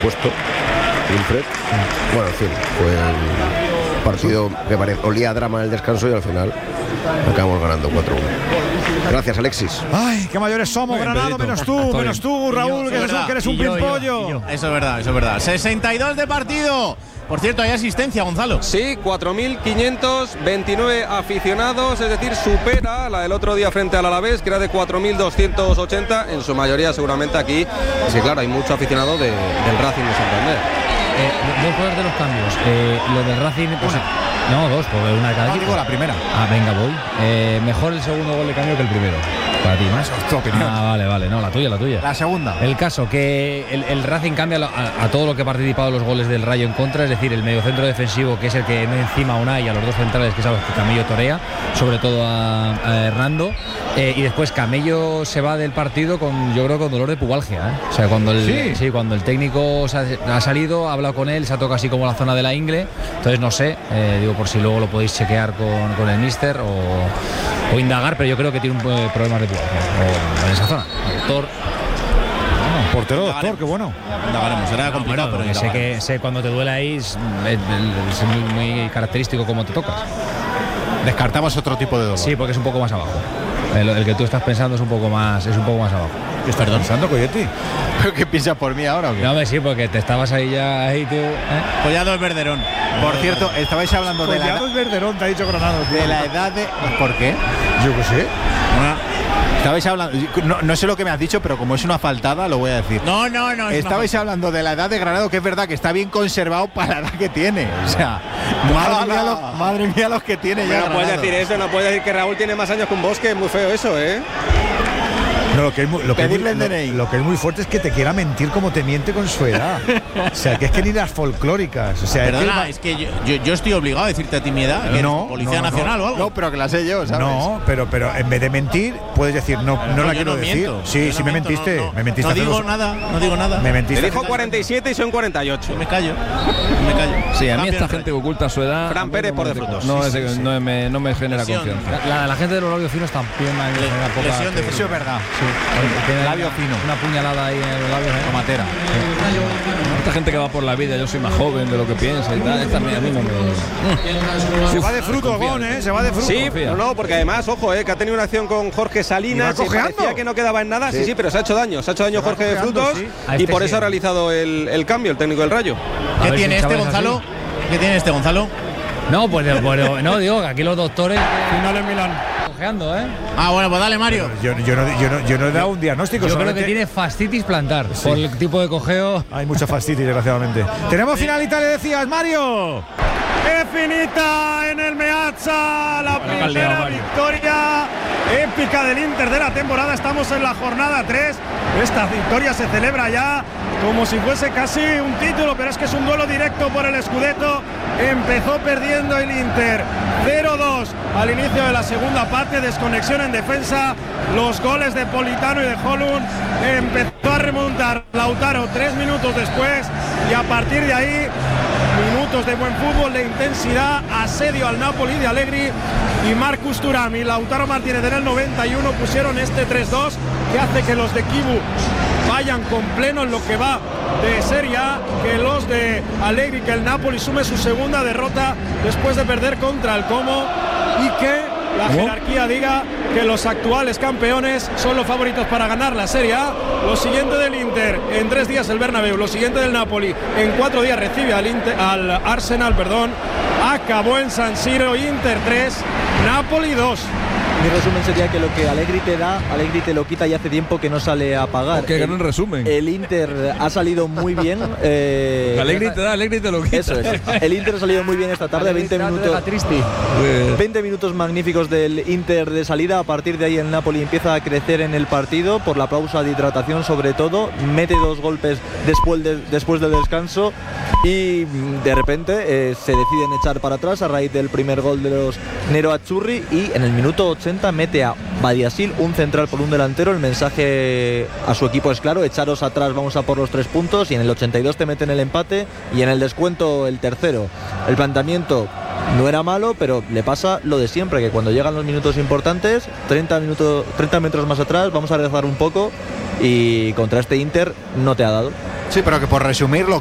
puesto Wilfred. Bueno, en fin, fue un partido que olía a drama en el descanso y al final acabamos ganando 4-1. Gracias, Alexis. Ay, qué mayores somos, Granado, menos tú, Raúl, que eres un pimpollo. Eso es verdad. 62 de partido. Por cierto, hay asistencia, Gonzalo. Sí, 4.529 aficionados, es decir, supera la del otro día frente al Alavés, que era de 4.280, en su mayoría seguramente aquí. Sí, claro, hay mucho aficionado del Racing de Santander. Dos cosas de los cambios. Lo del Racing... No, dos, porque una de cada equipo. Digo la primera. Venga, voy. Mejor el segundo gol de cambio que el primero. Para ti, ¿no? Esa es tu opinión. Vale. No, la tuya. La segunda. El caso, que el Racing cambia a todo lo que ha participado en los goles del Rayo en contra, es decir, el mediocentro defensivo, que es el que no encima a Unai, y a los dos centrales, que sabes que Camello torea, sobre todo a Hernando. Y después Camello se va del partido con dolor de pubalgia, ¿eh? O sea, cuando el técnico ha salido, ha hablado con él, se ha tocado así como la zona de la ingle. Entonces no sé, digo por si luego lo podéis chequear con el míster o indagar, pero yo creo que tiene un problema de pubalgia en esa zona. Portero, qué bueno. Indagaremos, será complicado, pero sé cuando te duele ahí es muy característico cómo te tocas. Descartamos otro tipo de dolor. Sí, porque es un poco más abajo. El que tú estás pensando es un poco más abajo. ¿Qué estás pensando, Coyetti? ¿Qué piensas por mí ahora o qué? No, sí, porque te estabas ahí tú. Collado es Verderón. Por cierto, estabais hablando de la edad. Collado es Verderón, te ha dicho Granado. De la edad de... ¿Por qué? Yo qué sé. Estabais hablando, no sé lo que me has dicho, pero como es una faltada, lo voy a decir. No. Estabais hablando de la edad de Granado, que es verdad que está bien conservado para la edad que tiene. O sea, madre mía los que tiene ya. No puedes decir eso, no puedes decir que Raúl tiene más años que un Bosque, es muy feo eso, ¿eh? No, lo que es muy fuerte es que te quiera mentir como te miente con su edad. O sea, que es que ni las folclóricas. O sea, perdona, es que yo estoy obligado a decirte a ti mi edad. No, Policía Nacional o algo. No, pero que la sé yo, ¿sabes? No, pero en vez de mentir, puedes decir, no la quiero decir. Miento. Sí, me mentiste. Me mentiste. No digo nada. Me mentiste. Te dijo 47 y son 48. Me callo. Sí, a mí esta gente que oculta su edad. Fran Pérez por de frutos. No me genera confianza. La gente de los labios finos también me genera poca. Lesión de Eso es verdad. Tiene labio fino. Una puñalada ahí en los labios. Tomatera. Esta gente que va por la vida, yo soy más joven de lo que piensa y tal. Esta a mí no me. Se va de fruto, Gon, ¿eh? Se va de fruto. Sí, no, porque además, ojo, que ha tenido una acción con Jorge Salinas y parecía que no quedaba en nada. Sí, pero se ha hecho daño. Se ha hecho daño Jorge de Frutos y por eso ha realizado el cambio, el técnico del Rayo. ¿Qué tiene este, Gonzalo? No, pues no, digo que aquí los doctores. Final en Milán. Cojeando, ¿eh? Bueno, pues dale, Mario. Yo no he dado un diagnóstico. Yo creo que tiene fascitis plantar. Sí. Por el tipo de cojeo. Hay mucha fascitis, desgraciadamente. Tenemos final Italia, decías, Mario. Es finita en el Meazza, la primera victoria épica del Inter de la temporada. Estamos en la jornada 3. Esta victoria se celebra ya como si fuese casi un título, pero es que es un duelo directo por el Scudetto. Empezó perdiendo el Inter 0-2 al inicio de la segunda parte, desconexión en defensa, los goles de Politano y de Holund. Empezó a remontar Lautaro 3 minutos después y a partir de ahí minutos de buen fútbol, de intensidad, asedio al Napoli de Allegri y Marcus Thuram y Lautaro Martínez en el 91 pusieron este 3-2 que hace que los de Kibu vayan con pleno en lo que va de Serie A, que los de Allegri, que el Napoli sume su segunda derrota después de perder contra el Como y que la jerarquía diga que los actuales campeones son los favoritos para ganar la Serie A. Lo siguiente del Inter en 3 días el Bernabéu, lo siguiente del Napoli en 4 días recibe al Arsenal, acabó en San Siro. Inter 3, Napoli 2. Mi resumen sería que lo que Allegri te da, Allegri te lo quita y hace tiempo que no sale a pagar. Qué gran resumen. El Inter ha salido muy bien. Allegri te da, Allegri te lo quita. Eso es. El Inter ha salido muy bien esta tarde. 20 minutos magníficos del Inter de salida. A partir de ahí el Napoli empieza a crecer en el partido por la pausa de hidratación sobre todo. Mete 2 golpes después del descanso y de repente se deciden echar para atrás a raíz del primer gol de los Nero Azzurri y en el minuto 80 mete a Badiashile, un central por un delantero. El mensaje a su equipo es claro: echaros atrás, vamos a por los 3 puntos. Y en el 82 te meten el empate y en el descuento el tercero. El planteamiento no era malo, pero le pasa lo de siempre, que cuando llegan los minutos importantes, 30 metros más atrás, vamos a rezar un poco, y contra este Inter no te ha dado. Sí, pero que por resumirlo,